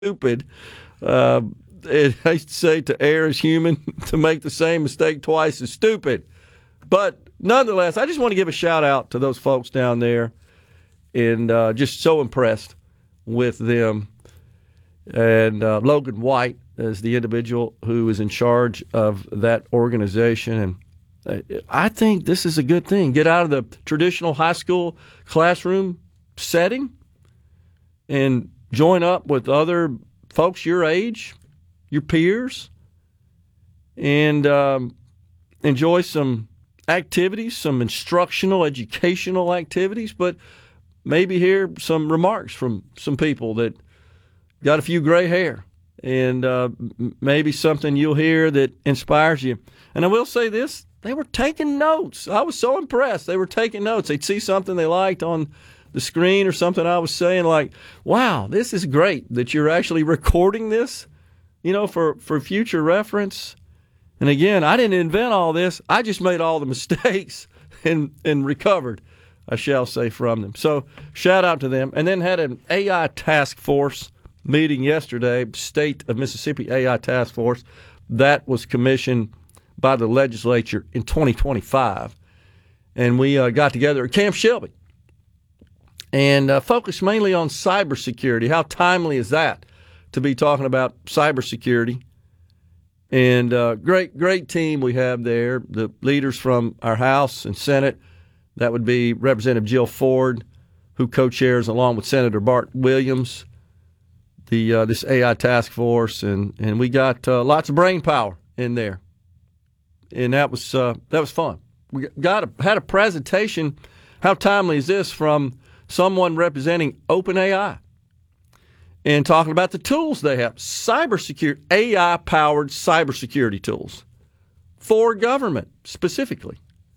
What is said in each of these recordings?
stupid. Uh, I used to say to err is human, to make the same mistake twice is stupid. But nonetheless, I just want to give a shout out to those folks down there, and just so impressed with them. And Logan White is the individual who is in charge of that organization. And I think this is a good thing. Get out of the traditional high school classroom setting and join up with other folks your age, your peers, and enjoy some activities, some instructional, educational activities, but maybe hear some remarks from some people that got a few gray hair, and maybe something you'll hear that inspires you. And I will say this, they were taking notes. I was so impressed. They were taking notes. They'd see something they liked on the screen or something I was saying, like, wow, this is great that you're actually recording this, for future reference. And again, I didn't invent all this. I just made all the mistakes and recovered, I shall say, from them. So shout out to them. And then had an AI task force meeting yesterday, State of Mississippi AI task force, that was commissioned by the legislature in 2025. And we got together at Camp Shelby and focused mainly on cybersecurity. How timely is that to be talking about cybersecurity? And great team we have there. The leaders from our House and Senate, that would be Representative Jill Ford, who co-chairs along with Senator Bart Williams, this AI task force, and we got lots of brain power in there, and that was fun. We had a presentation. How timely is this from someone representing OpenAI? And talking about the tools they have, cybersecurity, AI-powered cybersecurity tools for government specifically.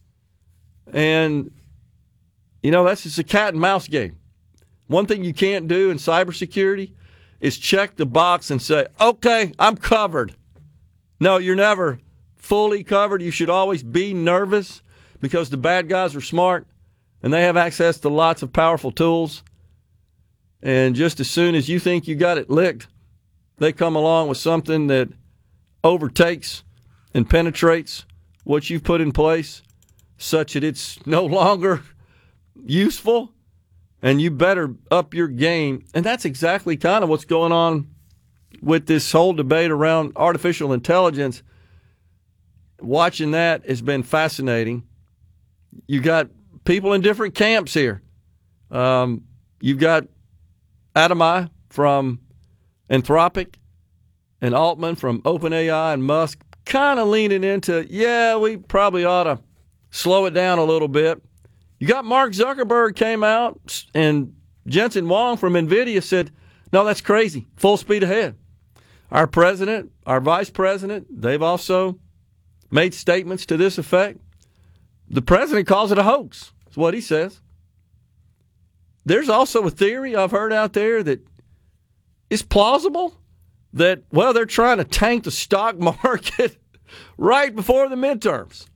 And, that's just a cat and mouse game. One thing you can't do in cybersecurity is check the box and say, okay, I'm covered. No, you're never fully covered. You should always be nervous because the bad guys are smart and they have access to lots of powerful tools. And just as soon as you think you got it licked, they come along with something that overtakes and penetrates what you've put in place such that it's no longer useful, and you better up your game. And that's exactly kind of what's going on with this whole debate around artificial intelligence. Watching that has been fascinating. You got people in different camps here. You've got Atomai from Anthropic and Altman from OpenAI and Musk kind of leaning into, we probably ought to slow it down a little bit. You got Mark Zuckerberg came out, and Jensen Huang from NVIDIA said, no, that's crazy. Full speed ahead. Our president, our vice president, they've also made statements to this effect. The president calls it a hoax. That's what he says. There's also a theory I've heard out there that is plausible that, they're trying to tank the stock market right before the midterms.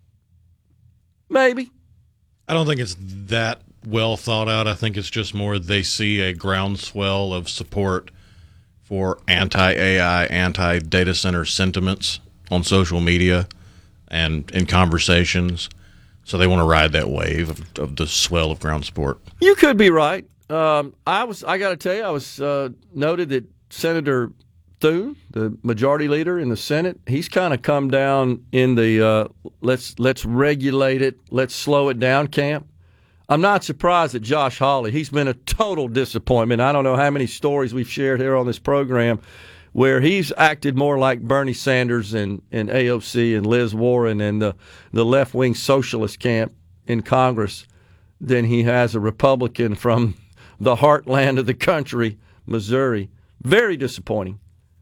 Maybe. I don't think it's that well thought out. I think it's just more they see a groundswell of support for anti-AI, anti-data center sentiments on social media and in conversations. So they want to ride that wave of the swell of ground support. You could be right. I got to tell you, I was noted that Senator Thune, the majority leader in the Senate, he's kind of come down in the let's regulate it, let's slow it down camp. I'm not surprised at Josh Hawley. He's been a total disappointment. I don't know how many stories we've shared here on this program where he's acted more like Bernie Sanders and AOC and Liz Warren and the left-wing socialist camp in Congress than he has a Republican from the heartland of the country, Missouri. Very disappointing.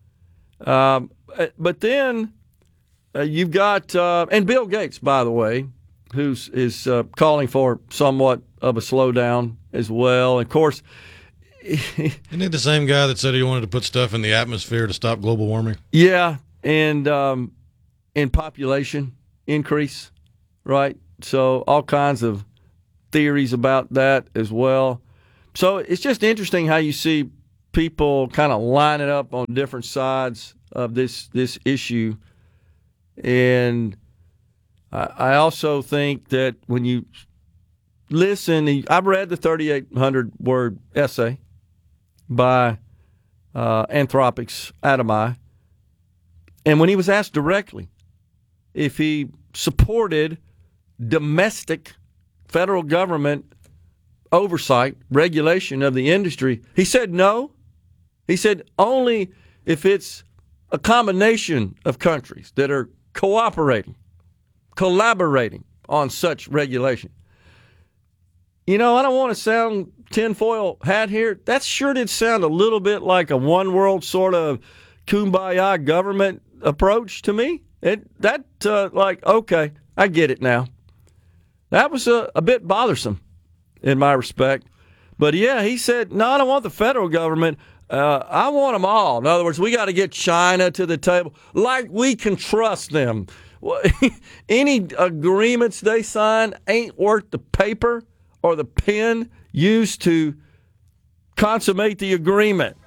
But then you've got, and Bill Gates, by the way, who is calling for somewhat of a slowdown as well. Of course, isn't he the same guy that said he wanted to put stuff in the atmosphere to stop global warming? Yeah, and population increase, right? So all kinds of theories about that as well. So it's just interesting how you see people kind of lining up on different sides of this issue. And I also think that when you listen, I've read the 3,800-word essay by Anthropic's Atomai, and when he was asked directly if he supported domestic federal government oversight, regulation of the industry, he said no. He said only if it's a combination of countries that are cooperating, collaborating on such regulation. You know, I don't want to sound tinfoil hat here. That sure did sound a little bit like a one world sort of kumbaya government approach to me. Okay, I get it now. That was a bit bothersome in my respect. But yeah, he said, no, I don't want the federal government. I want them all. In other words, we got to get China to the table like we can trust them. Any agreements they sign ain't worth the paper or the pen used to consummate the agreement.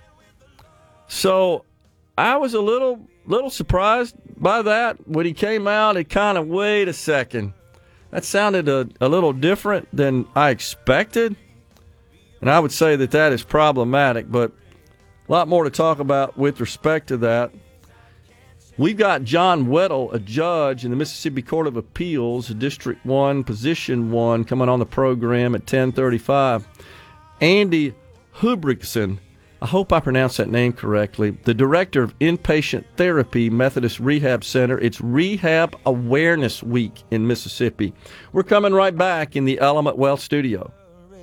So I was a little surprised by that. When he came out, it kind of, wait a second. That sounded a little different than I expected. And I would say that is problematic, but a lot more to talk about with respect to that. We've got John Weddle, a judge in the Mississippi Court of Appeals, District 1, Position 1, coming on the program at 10:35. Andy Hubrickson, I hope I pronounced that name correctly, the director of Inpatient Therapy Methodist Rehab Center. It's Rehab Awareness Week in Mississippi. We're coming right back in the Element Wealth studio.